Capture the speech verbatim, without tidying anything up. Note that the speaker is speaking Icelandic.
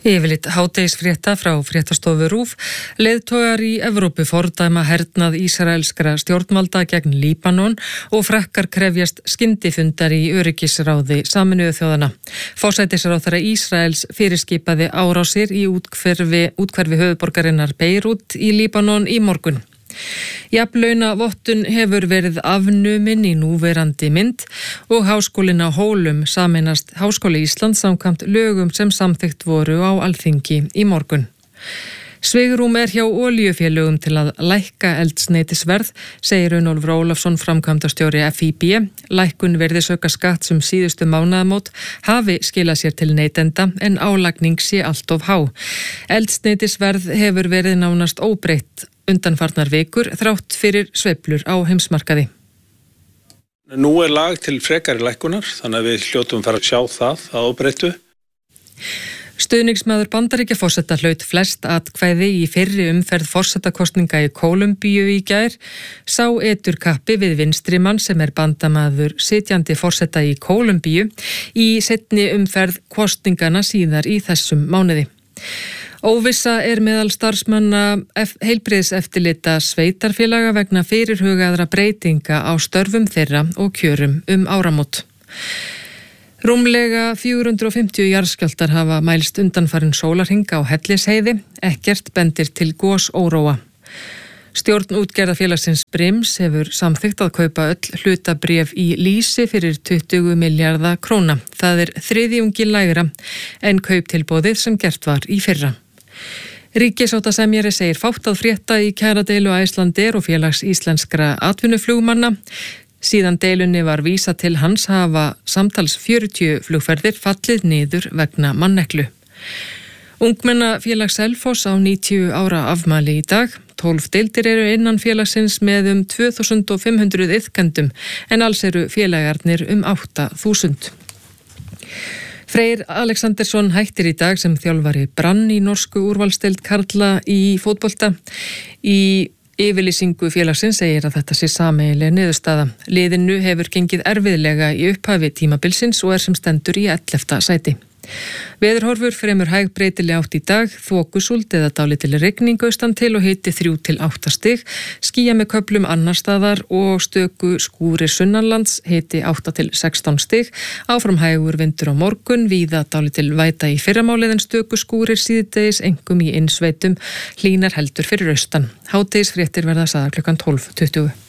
Yfirleitt hádegisfrétta frá fréttastofu RÚV. Leiðtogar í Evrópu fordæma hernað ísraelskra stjórnvalda gegn Líbanon og frakkar krefjast skyndifundar í öryggisráði Sameinuðu þjóðanna. Forsætisráðherra Ísraels fyrirskipaði árásir í útkverfi, útkverfi höfuðborgarinnar Beirút í Líbanon í morgun. Jafnlauna vottun hefur verið afnumin í núverandi mynd og Háskólinn á Hólum sameinast Háskóli Íslands samkvæmt lögum sem samþykkt voru á Alþingi í morgun. Svigrúm er hjá olíufélögum til að lækka eldsneytisverð, segir Runólfur Ólafsson, framkvæmdastjóri F I B. Lækkun virðisaukaskatts um síðustu mánaðamót hafi skilað sér til neytenda en álagning sé allt of há. Eldsneytisverð hefur verið nánast óbreytt undanfarnar vikur þrátt fyrir sveiflur á heimsmarkaði. Nú er lag til frekari lækkunar, þannig að við hljótum fara að sjá það að óbreyttu. Stuðningsmaður Bandaríkjaforseta hlaut flest atkvæði í fyrri umferð forsetakosninga í Kólumbíu í gær, sá eturkappi við vinstrimann sem er bandamaður sitjandi forseta í Kólumbíu í seinni umferð kosningana síðar í þessum mánuði. Óvissa er meðal starfsmanna heilbrigðiseftirlita sveitarfélaga vegna fyrirhugaðra breytinga á störfum þeirra og kjörum um áramót. Rúmlega fjögur hundruð og fimmtíu jarðskjálftar hafa mælst undanfarinn sólarhring á Hellisheiði, ekkert bendir til gosóróa. Stjórn útgerðarfélagsins Brims hefur samþykkt að kaupa öll hlutabréf í Lýsi fyrir tuttugu milljarða króna. Það er þriðjungi lægra en kauptilboðið sem gert var í fyrra. Ríkissáttasemjari segir fátt að frétta í kjaradeilu Icelandair og félags íslenskra atvinnuflugmanna. Síðan deilunni var vísa til hans hafa samtals fjörutíu flugferðir fallið niður vegna manneklu. Ungmennafélag Selfoss á níutíu ára afmæli í dag. tólf deildir eru innan félagsins með um tvö þúsund fimm hundruð iðkendum en alls eru félagarnir um átta þúsund. Freyr Alexandersson hættir í dag sem þjálfari Brann í norsku úrvalsdeild karla í fótbolta. Í yfirlýsingu félagsins segir að þetta sé sameiginleg niðurstaða. Liðinu hefur gengið erfiðlega í upphafi tímabilsins og er sem stendur í ellefta sæti. Veðurhorfur fremur hæg breytileg átt í dag, þokusúld eða dálítil rigning austan til og hiti þrjú til átta stig, skýja með köflum annar staðar og stöku skúrir sunnanlands, hiti átta til sextán stig, áfram hægur vindur á morgun, víða dálítil væta í fyrramálið en stöku skúrir síðdegis, einkum í innsveitum, hlýnar heldur fyrir austan. Hádegisfréttir verða sagðar klukkan tólf tuttugu.